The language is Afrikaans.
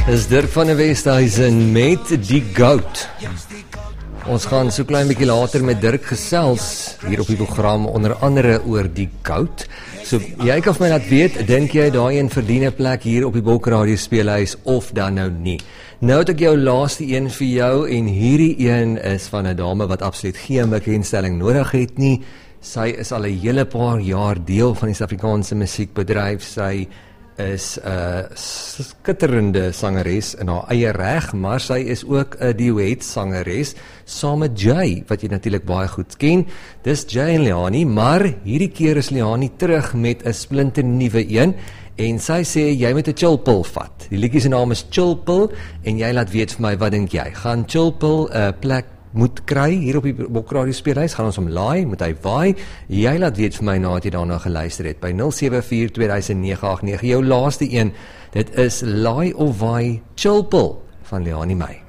Is Dirk van der Westhuizen met die Goat. Ons gaan so klein bietjie later met Dirk gesels hier op die program, onder andere oor die Goat. So jy kan vir my laat weet, dink jy daai een verdien 'n plek hier op die Bokradio speelhuis of dan nou nie? Nou het ek jou laaste een vir jou en hierdie een is van 'n dame wat absoluut geen bekendstelling nodig het nie. Sy is al 'n hele paar jaar deel van die Suid-Afrikaanse musiekbedryf. Sy is 'n skitterende sangeres in haar eie reg, maar sy is ook 'n duet sangeres saam met Jay, wat jy natuurlik baie goed ken. Dis Jay en Leani, maar hierdie keer is Leani terug met 'n splinter nuwe een en sy sê jy moet 'n chillpill vat. Die liedjie se naam is Chillpill en jy laat weet vir my, wat dink jy? Gaan Chillpill 'n plek moet kry hier op die Bokradio speelhuis? Gaan ons hom laai? Moet hy waai? Jy laat weet vir my nadat jy daarna geluister het by 074-2009-89. Jou laaste een, dit is Laai of Waai Chillpill van Leani May.